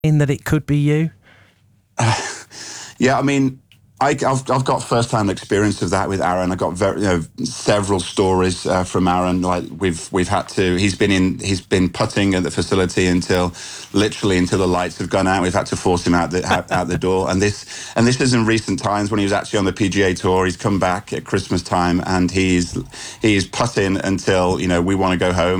in that it could be you? Yeah, I mean, I've got first-hand experience of that with Aaron. I got several stories from Aaron. Like we've had to. He's been putting at the facility until the lights have gone out. We've had to force him out the door. And this is in recent times when he was actually on the PGA Tour. He's come back at Christmas time and he's putting until we want to go home.